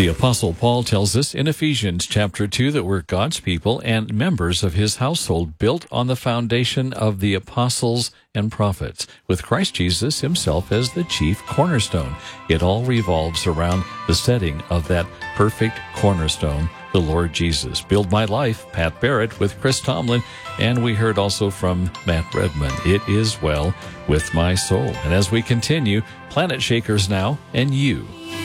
The Apostle Paul tells us in Ephesians chapter 2 that we're God's people and members of his household, built on the foundation of the apostles and prophets, with Christ Jesus himself as the chief cornerstone. It all revolves around the setting of that perfect cornerstone, the Lord Jesus. Build My Life, Pat Barrett with Chris Tomlin, and we heard also from Matt Redman, It Is Well With My Soul. And as we continue, Planet Shakers now, and You.